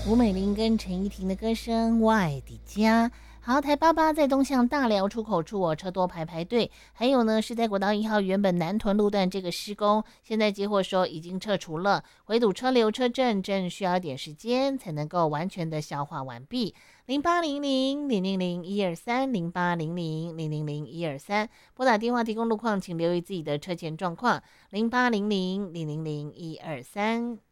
吴美玲跟陈依婷的歌声《我爱的家》。好，台88在东向大寮出口处车多排队。还有呢，是在国道1号原本南屯路段这个施工，现在接获说已经撤除了，回堵车流车阵正需要点时间才能够完全的消化完毕。0800-000-123，0800-000-123，拨打电话提供路况，请留意自己的车前状况。0800-000-123。